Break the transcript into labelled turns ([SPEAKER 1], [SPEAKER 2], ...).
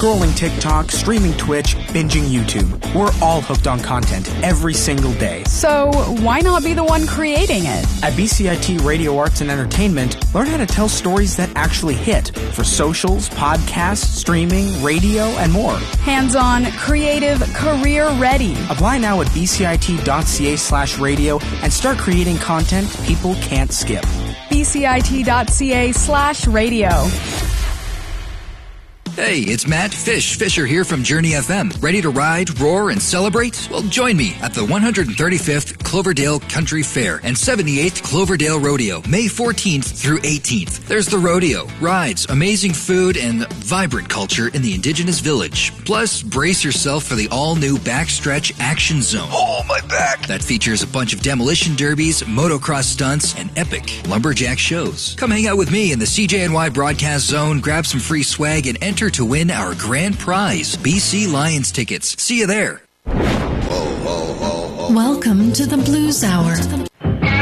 [SPEAKER 1] scrolling TikTok, streaming Twitch, binging YouTube. We're all hooked on content every single day.
[SPEAKER 2] So why not be the one creating it?
[SPEAKER 1] At BCIT Radio Arts and Entertainment, learn how to tell stories that actually hit for socials, podcasts, streaming, radio, and more.
[SPEAKER 2] Hands-on, creative, career-ready.
[SPEAKER 1] Apply now at bcit.ca/radio and start creating content people can't skip.
[SPEAKER 2] bcit.ca/radio.
[SPEAKER 3] Hey, it's Matt Fisher here from Journey FM. Ready to ride, roar, and celebrate? Well, join me at the 135th Cloverdale Country Fair and 78th Cloverdale Rodeo, May 14th through 18th. There's the rodeo, rides, amazing food, and vibrant culture in the Indigenous Village. Plus, brace yourself for the all-new Backstretch Action Zone. Oh, my back! That features a bunch of demolition derbies, motocross stunts, and epic lumberjack shows. Come hang out with me in the CJNY Broadcast Zone, grab some free swag, and enter to win our grand prize, BC Lions tickets. See you there.
[SPEAKER 4] Welcome to the Blues Hour.